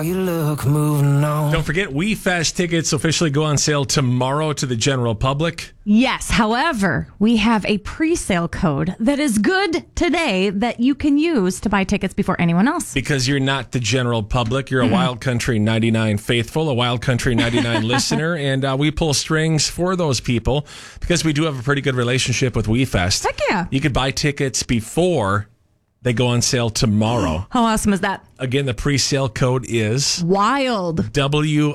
You look moving on. Don't forget, WeFest tickets officially go on sale tomorrow to the general public. Yes. However, we have a pre-sale code that is good today that you can use to buy tickets before anyone else. Because you're not the general public. You're a Wild Country 99 faithful, a Wild Country 99 listener, and we pull strings for those people because we do have a pretty good relationship with WeFest. Heck yeah. You could buy tickets before they go on sale tomorrow. How awesome is that? Again, the pre-sale code is Wild. WILD.